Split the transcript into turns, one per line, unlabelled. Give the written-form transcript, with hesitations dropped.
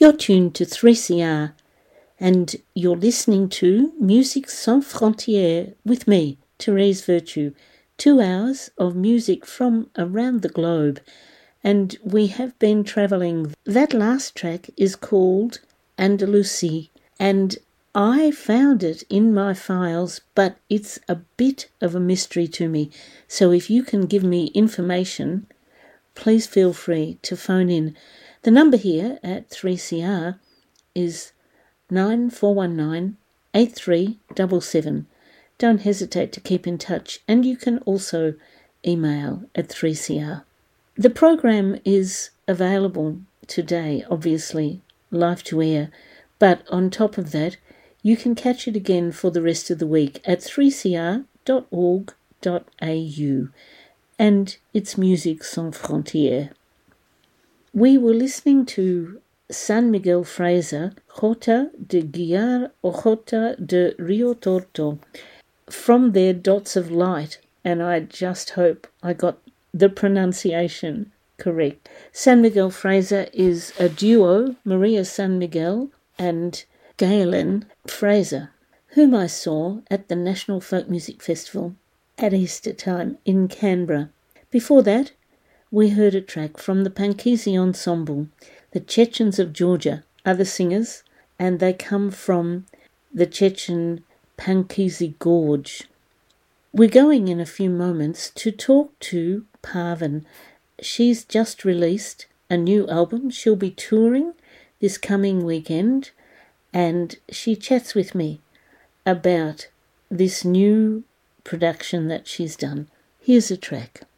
You're tuned to 3CR and you're listening to Musique Sans Frontières with me, Therese Virtue. 2 hours of music from around the globe, and we have been travelling. That last track is called Andalusi, and I found it in my files, but it's a bit of a mystery to me. So if you can give me information, please feel free to phone in. The number here at 3CR is 9419 8377. Don't hesitate to keep in touch, and you can also email at 3CR. The program is available today, obviously, live to air, but on top of that, you can catch it again for the rest of the week at 3cr.org.au, and it's Musique Sans Frontières. We were listening to San Miguel Fraser, Jota de Guiar o Jota de Rio Torto, from their Dots of Light, and I just hope I got the pronunciation correct. San Miguel Fraser is a duo, Maria San Miguel and Galen Fraser, whom I saw at the National Folk Music Festival at Easter time in Canberra. Before that, we heard a track from the Pankisi Ensemble. The Chechens of Georgia are the singers, and they come from the Chechen Pankisi Gorge. We're going in a few moments to talk to Parvin. She's just released a new album. She'll be touring this coming weekend, and she chats with me about this new production that she's done. Here's a track.